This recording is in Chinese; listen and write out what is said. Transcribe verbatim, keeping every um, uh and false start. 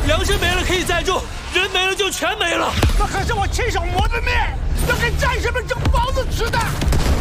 粮食没了可以再种，人没了就全没了。 那可是我亲手磨的面，要给战士们蒸包子吃的。